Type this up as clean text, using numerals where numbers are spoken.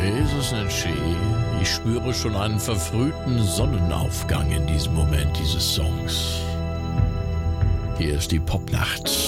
Jesus Netschi, ich spüre schon einen verfrühten Sonnenaufgang in diesem Moment dieses Songs. Hier ist die Popnacht.